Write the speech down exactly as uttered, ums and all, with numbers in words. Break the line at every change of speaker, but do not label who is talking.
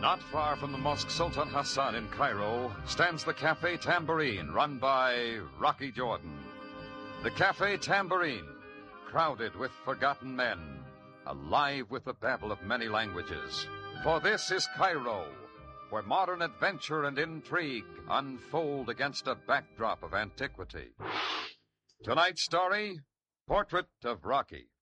Not far from the Mosque Sultan Hassan in Cairo stands the Cafe Tambourine, run by Rocky Jordan. The Cafe Tambourine, crowded with forgotten men, alive with the babble of many languages. For this is Cairo, where modern adventure and intrigue unfold against a backdrop of antiquity. Tonight's story, Portrait of Rocky.